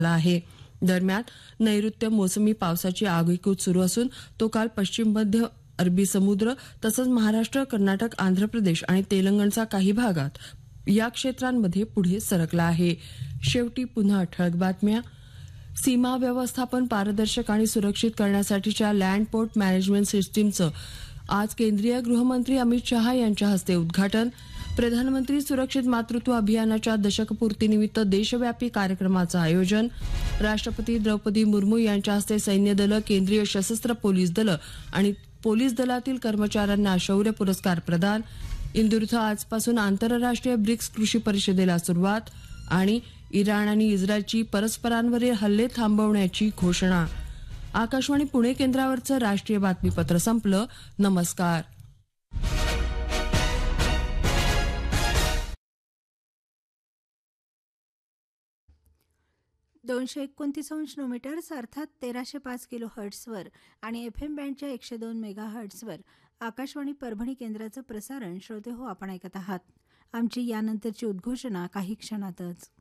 आहे. दरम्यान नैऋत्य मोसमी पावसाची आगेकूच सुरू असून तो काल पश्चिम मध्य अरबी समुद्र तसंच महाराष्ट्र, कर्नाटक, आंध्र प्रदेश आणि तेलंगणच्या काही भागात या क्षेत्रांमध्ये पुढे सरकला आहे. शेवटी पुन्हा ठळक बातम्या. सीमा व्यवस्थापन पारदर्शक आणि सुरक्षित करण्यासाठीच्या लँड पोर्ट मॅनेजमेंट सिस्टीमचं आज केंद्रीय गृहमंत्री अमित शहा यांच्या हस्ते उद्घाटन. प्रधानमंत्री सुरक्षित मातृत्व अभियानाच्या दशकपूर्तीनिमित्त देशव्यापी कार्यक्रमाचं आयोजन. राष्ट्रपती द्रौपदी मुर्मू यांच्या हस्ते सैन्य दलं, केंद्रीय सशस्त्र पोलीस दलं आणि पोलीस दलातील कर्मचाऱ्यांना शौर्य पुरस्कार प्रदान. इंदूर इथं आजपासून आंतरराष्ट्रीय ब्रिक्स कृषी परिषदेला सुरुवात. आणि इराण आणि इस्रायलची परस्परांवरील हल्ले थांबवण्याची घोषणा. आकाशवाणी पुणे केंद्रावरचं राष्ट्रीय बातमीपत्र संपलं. नमस्कार. $229 अर्थात 1305 किलो हर्ट्झवर आणि FM बँडच्या 102 मेगा हर्ट्झवर आकाशवाणी परभणी केंद्राचं प्रसारण श्रोते हो आपण ऐकत आहात. आमची यानंतरची उद्घोषणा काही क्षणातच.